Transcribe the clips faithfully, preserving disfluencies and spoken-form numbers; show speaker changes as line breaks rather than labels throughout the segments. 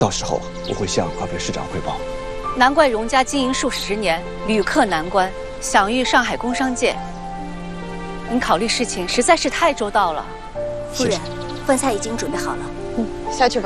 到时候我会向二位市长汇报。
难怪荣家经营数十年，屡克难关，享誉上海工商界。您考虑事情实在是太周到了。
夫人，饭菜已经准备好了。
嗯，下去吧。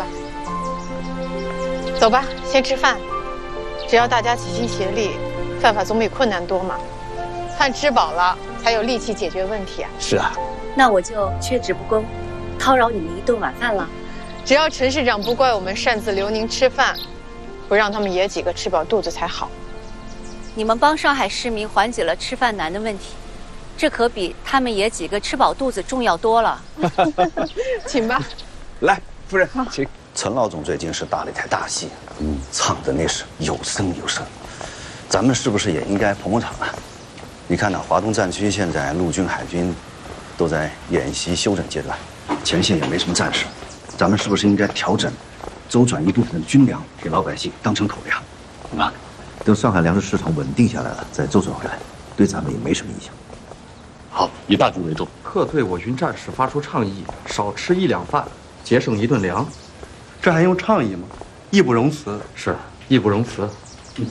走吧，先吃饭。只要大家齐心协力，办法总比困难多嘛。饭吃饱了，才有力气解决问题啊。
是啊。
那我就缺职不恭，叨扰你们一顿晚饭了。
只要陈市长不怪我们擅自留您吃饭，不让他们爷几个吃饱肚子才好。
你们帮上海市民缓解了吃饭难的问题，这可比他们爷几个吃饱肚子重要多了。
请吧。
来，夫人，请。
陈老总最近是打了一台大戏，嗯，唱的那是有声有声。咱们是不是也应该捧捧场啊？你看呢，华东战区现在陆军、海军都在演习休整阶段，前线也没什么战事，咱们是不是应该调整，周转一部分军粮给老百姓当成口粮，对吧？等上海粮食市场稳定下来了，再周转回来，对咱们也没什么影响。
好，以大局为重。
特对我军战士发出倡议，少吃一两饭，节省一顿粮。
这还用倡议吗？义不容辞。
是，义不容辞。
嗯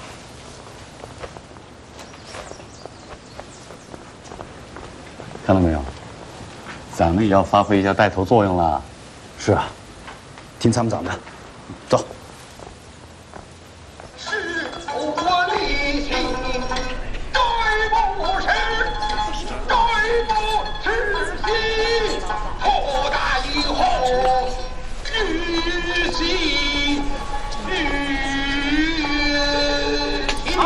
看到没有，咱们也要发挥一下带头作用了。
是啊，听参谋长的，走。
是我力行，该不是，该不是心，后代以后日积月清。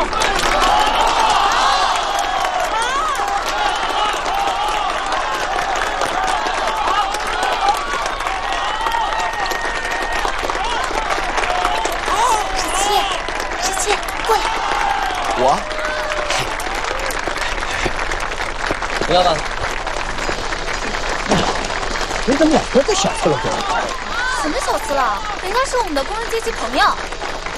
我，
不要了。
你怎么两个都小吃了？
什么小吃了？人家是我们的工人阶级朋友。